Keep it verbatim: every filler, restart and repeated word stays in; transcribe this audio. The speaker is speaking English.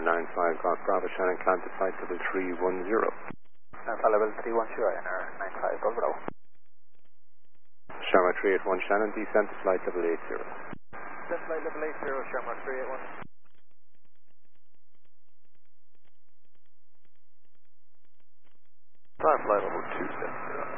nine five Golf Bravo, Shannon, climb to flight level three one zero. Uh, flight level three one zero, N R nine five Golf Bravo. Sharma three eight one, Shannon, descend to flight level eight zero. Descend flight level eight zero, Sharma three eight one. Time flight level two seven zero.